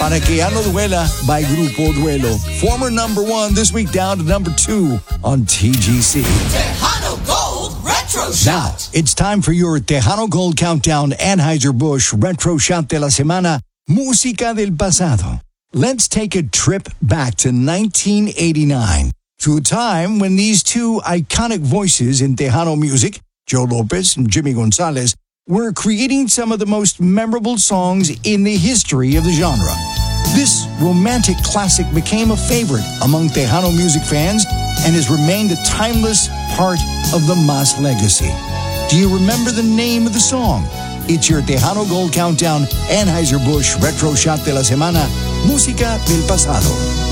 Para que ya no duela by Grupo Duelo. Former number 1 this week down to number 2 on TGC. Tejano Gold Retro Shot. Now, it's time for your Tejano Gold Countdown Anheuser-Busch Retro Shot de la Semana, Música del Pasado. Let's take a trip back to 1989, to a time when these two iconic voices in Tejano music, Joe Lopez and Jimmy Gonzalez, were creating some of the most memorable songs in the history of the genre. This romantic classic became a favorite among Tejano music fans and has remained a timeless part of the Mas legacy. Do you remember the name of the song? It's your Tejano Gold Countdown Anheuser-Busch Retro Shot de la Semana, Música del Pasado.